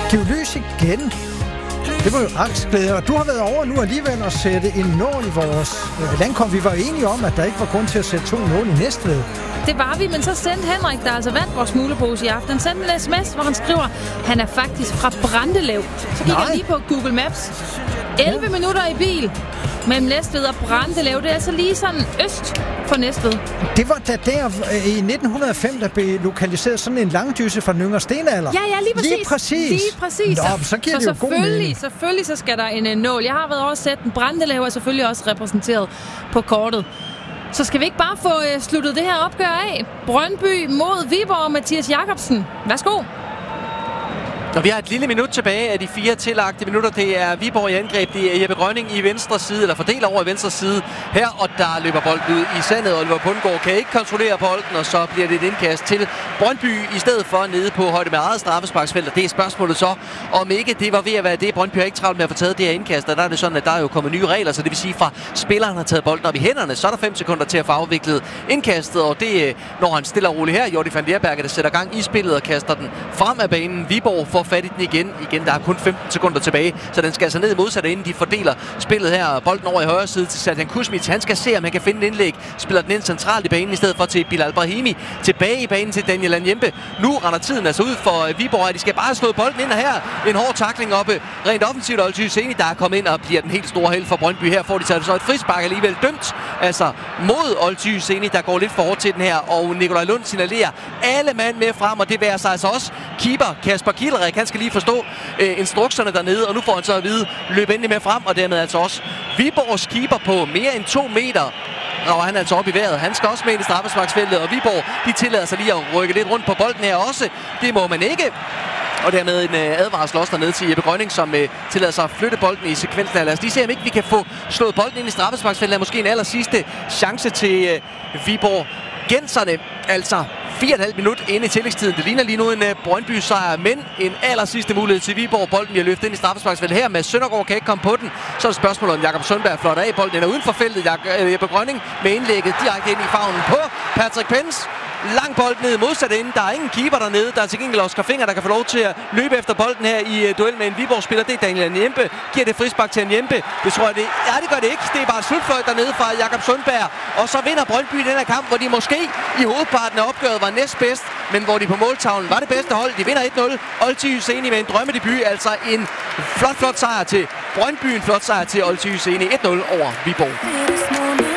Giv lys igen. Det var jo angstglæde, og du har været over nu alligevel at sætte en nål i vores landkom. Vi var enige om, at der ikke var grund til at sætte 2 nåle i Næstved. Det var vi, men så sendte Henrik, der altså vandt vores smuglerpose i aften, sendte en sms, hvor han skriver, han er faktisk fra Brandelev. Så gik jeg lige på Google Maps. 11 minutter i bil mellem Næstved og Brandelev. Det er altså lige sådan øst for Næstved. Det var da der i 1905, der blev lokaliseret sådan en langdysse fra den yngre stenalder. Ja, lige præcis. Lige præcis. Nå, så giver det jo god mening. Selvfølgelig så skal der en nål. Jeg har været over at sætte den. Brandelev er selvfølgelig også repræsenteret på kortet. Så skal vi ikke bare få sluttet det her opgør af? Brøndby mod Viborg, Mathias Jakobsen. Værsgo. Og vi har et lille minut tilbage af de 4 tillagte minutter. Det er Viborg i angreb. Det er Jeppe Grønning i venstre side, eller fordeler over i venstre side her, og der løber bolden ud i sandet. Oliver Bundgaard kan ikke kontrollere bolden, og så bliver det et indkast til Brøndby i stedet for nede på højde med eget straffesparksfelt. Og det er spørgsmålet så, om ikke det var ved at være det. Brøndby har ikke travlt med at få taget det her indkast, og der er det sådan, at der er jo kommet nye regler, så det vil sige, fra spilleren har taget bolden op i hænderne, så er der 5 sekunder til at få afviklet indkastet, og det når han stiller roligt her. Jordi van der Berge, der sætter gang i spillet og kaster den frem af banen. Viborg får fat i den igen. Der er kun 15 sekunder tilbage, så den skal altså ned modsat, inden de fordeler spillet her. Bolden over i højre side til Serdan Kuzmic. Han skal se, om han kan finde en indlæg. Spiller den ind centralt i banen, i stedet for til Bilal Brahimi. Tilbage i banen til Daniel Anjempe. Nu render tiden altså ud for Viborg, at de skal bare slå bolden ind, og her en hård tackling oppe rent offensivt. Olty Hyseni, der er kommet ind og bliver den helt store held for Brøndby. Her får de så et frispark alligevel dømt, altså mod Olty Hyseni, der går lidt for hårdt til den her, og Nikolaj Lund signalerer alle mand med frem, og det værer sig altså også keeper Kasper Kielrik. Han skal lige forstå instrukserne dernede, og nu får han så at vide, løb endelig med frem, og dermed altså også Viborgs keeper på mere end 2 meter. Rager han altså op i vejret. Han skal også med ind i straffesparksfeltet, og Viborg, de tillader sig lige at rykke lidt rundt på bolden her også. Det må man ikke. Og dermed en advarsel også dernede til Jeppe Grønning, som tillader sig at flytte bolden i sekvensen. Lad os lige se, om ikke vi kan få slået bolden ind i straffesparksfeltet. Er måske en aller sidste chance til Viborg. Genserne, altså 4,5 minut inde i tillægstiden. Det ligner lige nu en Brøndby-sejr, men en aller sidste mulighed til Viborg. Bolden bliver løftet ind i straffesparksfeltet her med Søndergaard, kan ikke komme på den. Så er det spørgsmålet, om Jakob Sundberg flotter af. Bolden er uden for feltet. Jeppe Grønning med indlægget direkte ind i favnen på Patrick Pence. Lang bold ned modsat inde. Der er ingen keeper dernede. Der er til gengæld Oscar Finger, der kan få lov til at løbe efter bolden her i duel med en Viborg-spiller. Det er Daniel Anjempe. Giver det frispark til Anjempe. Det tror jeg det. Ja, det gør det ikke. Det er bare et slutfløjt dernede fra Jakob Sundberg. Og så vinder Brøndby den her kamp, hvor de måske i hovedparten af opgøret var næstbedst, men hvor de på måltavlen var det bedste hold. De vinder 1-0. Olty Hyseni med en drømmedebut. Altså en flot sejr til Brøndby. En flot sejr til Olty Hyseni. 1-0 over Viborg.